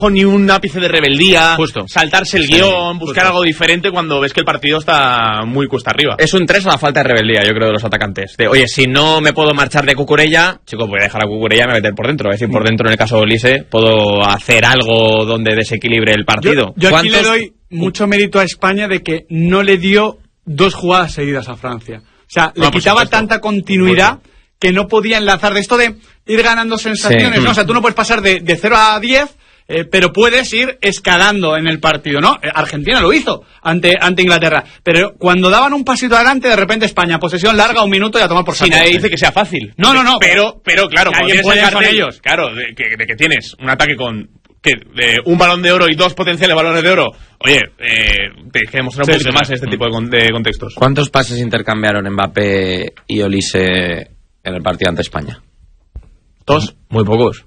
ni un ápice de rebeldía, Justo. saltarse el guión, buscar algo diferente cuando ves que el partido está muy cuesta arriba. Es un 3 a la falta de rebeldía, yo creo, de los atacantes. Oye, si no me puedo marchar de Cucurella, chicos, voy a dejar a Cucurella y me voy a meter por dentro. Es decir, por dentro, en el caso de Olise, puedo hacer algo donde desequilibre el partido. Yo aquí le doy mucho mérito a España de que no le dio 2 jugadas seguidas a Francia. O sea, le quitaba tanta continuidad que no podía enlazar de esto de ir ganando sensaciones, ¿no? O sea, tú no puedes pasar de 0 a 10, pero puedes ir escalando en el partido, ¿no? Argentina lo hizo ante Inglaterra, pero cuando daban un pasito adelante, de repente España, posesión larga, 1 minuto y a tomar por saco. Si nadie dice que sea fácil. No. Pero claro, alguien puede con ellos. Claro, de que tienes un ataque con un balón de oro y 2 potenciales balones de oro. Oye, te queremos un poquito más en este tipo de contextos. ¿Cuántos pases intercambiaron Mbappé y Olise en el partido ante España? 2. Muy pocos.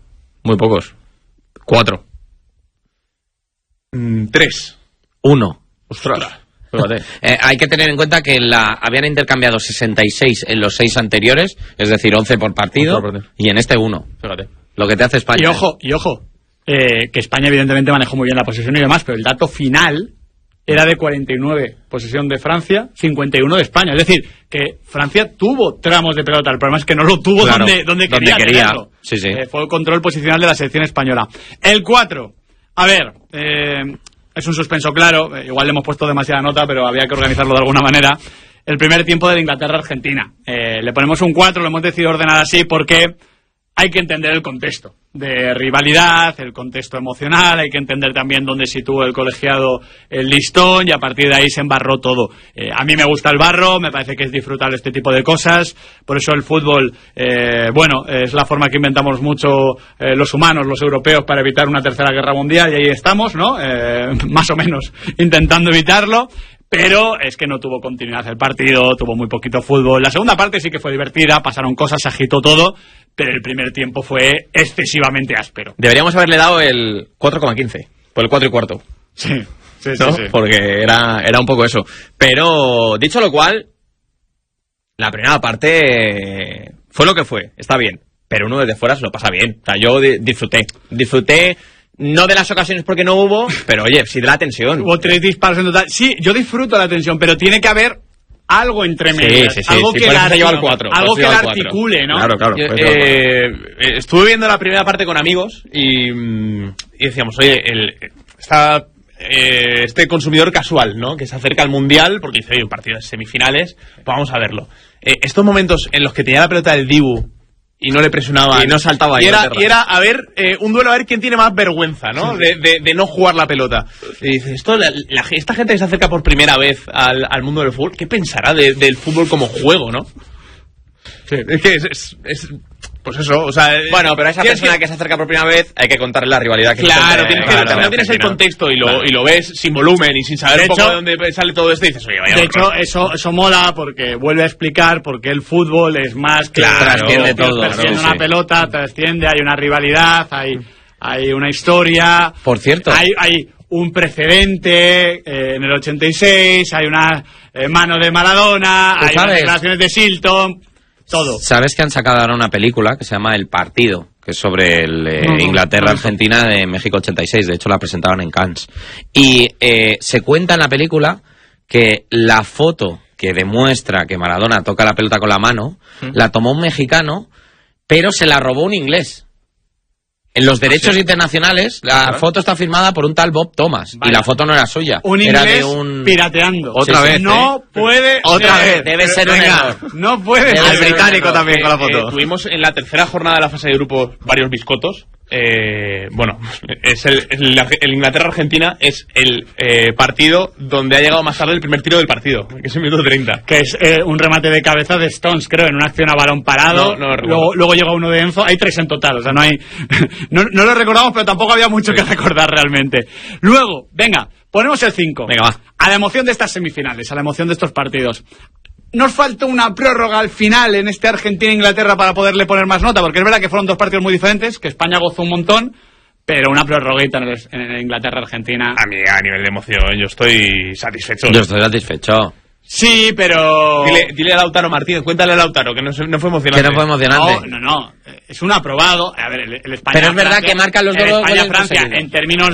4. 3. 1. Ostras. Hay que tener en cuenta que habían intercambiado 66 en los 6 anteriores, es decir, 11 por partido, y en este 1. Fíjate. Lo que te hace España. Y ojo, que España evidentemente manejó muy bien la posesión y demás, pero el dato final era de 49 posesión de Francia, 51 de España. Es decir, que Francia tuvo tramos de pelota, el problema es que no lo tuvo donde quería tenerlo. Sí. Fue el control posicional de la selección española. El 4, a ver, es un suspenso claro, igual le hemos puesto demasiada nota, pero había que organizarlo de alguna manera. El primer tiempo de Inglaterra-Argentina. Le ponemos un 4, lo hemos decidido ordenar así porque hay que entender el contexto de rivalidad, el contexto emocional, hay que entender también dónde situó el colegiado el listón y a partir de ahí se embarró todo. A mí me gusta el barro, me parece que es disfrutable este tipo de cosas, por eso el fútbol, es la forma que inventamos mucho los humanos, los europeos, para evitar una tercera guerra mundial y ahí estamos, ¿no? Más o menos intentando evitarlo. Pero es que no tuvo continuidad el partido, tuvo muy poquito fútbol. La segunda parte sí que fue divertida, pasaron cosas, se agitó todo, pero el primer tiempo fue excesivamente áspero. Deberíamos haberle dado el 4,15, por el 4 y cuarto. Sí. ¿No? Porque era un poco eso. Pero, dicho lo cual, la primera parte fue lo que fue, está bien. Pero uno desde fuera se lo pasa bien. O sea, yo disfruté. No de las ocasiones porque no hubo, pero oye, sí de la tensión. Hubo 3 disparos en total. Sí, yo disfruto la tensión, pero tiene que haber algo entre medio. Sí, algo que la articule, ¿no? Claro. Estuve viendo la primera parte con amigos y decíamos, oye, este consumidor casual, ¿no? Que se acerca al Mundial porque dice, oye, un partido de semifinales, pues vamos a verlo. Estos momentos en los que tenía la pelota del Dibu y no le presionaba y no saltaba y era a ver un duelo a ver quién tiene más vergüenza, ¿no? De no jugar la pelota. Y dices, esta gente que se acerca por primera vez al mundo del fútbol, ¿qué pensará del fútbol como juego, no? Sí. Es que es pues eso, o sea, bueno, pero a esa persona que se acerca por primera vez hay que contarle la rivalidad que claro, no tienes el contexto y lo ves sin volumen y sin saber un poco de dónde sale todo esto y dices, oye, vaya. De hecho, eso mola porque vuelve a explicar por qué el fútbol es más que trasciende todo, trasciende una pelota, trasciende, hay una rivalidad, hay una historia. Por cierto, hay un precedente en el 86, hay una mano de Maradona, hay unas declaraciones de Silton. Todo. ¿Sabes que han sacado ahora una película que se llama El Partido? Que es sobre el Inglaterra-Argentina de México 86. De hecho, la presentaron en Cannes. Y se cuenta en la película que la foto que demuestra que Maradona toca la pelota con la mano la tomó un mexicano, pero se la robó un inglés. En los derechos internacionales, la foto está firmada por un tal Bob Thomas. Vale. Y la foto no era suya. Un era inglés de un pirateando. Otra vez. No puede. Otra vez. Debe ser un error. No puede. El británico también con la foto. Tuvimos en la tercera jornada de la fase de grupos varios biscotos. Bueno, es el Inglaterra-Argentina es el partido donde ha llegado más tarde el primer tiro del partido, que es el minuto 30. Que es un remate de cabeza de Stones, creo, en una acción a balón parado. Luego llega uno de Enzo. Hay 3 en total, o sea, no hay. no lo recordamos, pero tampoco había mucho que recordar realmente. Luego, venga, ponemos el 5. Venga, va. A la emoción de estas semifinales, a la emoción de estos partidos. Nos faltó una prórroga al final en este Argentina-Inglaterra para poderle poner más nota, porque es verdad que fueron 2 partidos muy diferentes, que España gozó un montón, pero una prorroguita en Inglaterra-Argentina. A mí, a nivel de emoción, yo estoy satisfecho. Yo estoy satisfecho. Sí, pero... Dile a Lautaro Martínez, cuéntale a Lautaro, que no fue emocionante. Que no fue emocionante. No. Es un aprobado. A ver, el España. Pero es verdad que marcan los dos goles España-Francia, conseguidos. en términos